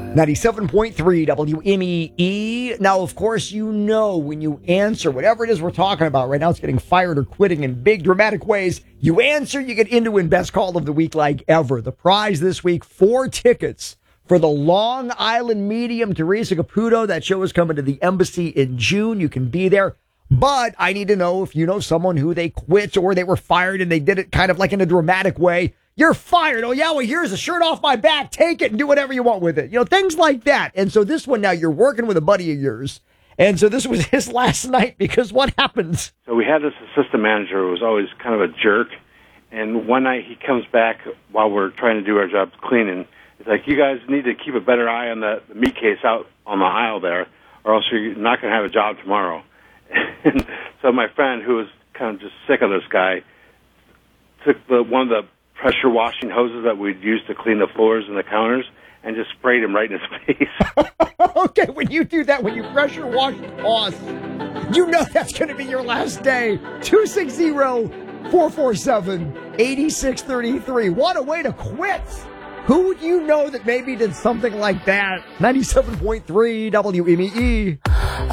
97.3 WMEE. Now, of course, you know when you answer whatever it is we're talking about right now, it's getting fired or quitting in big dramatic ways. You answer, you get in to win Best Call of the Week like ever. The prize this week, 4 tickets for the Long Island Medium, Teresa Caputo. That show is coming to the Embassy in June. You can be there. But I need to know if you know someone who they quit or they were fired and they did it kind of like in a dramatic way. You're fired. Oh, yeah, well, here's a shirt off my back. Take it and do whatever you want with it. You know, things like that. And so this one now, you're working with a buddy of yours. And so this was his last night because what happened? So we had this assistant manager who was always kind of a jerk. And one night he comes back while we're trying to do our job cleaning. He's like, you guys need to keep a better eye on the meat case out on the aisle there, or else you're not going to have a job tomorrow. And so my friend, who was kind of just sick of this guy, took one of the pressure washing hoses that we'd use to clean the floors and the counters and just sprayed him right in his face. Okay, when you do that, when you pressure wash boss, you know that's going to be your last day. 260-447-8633. What a way to quit. Who would you know that maybe did something like that? 97.3 WMEE.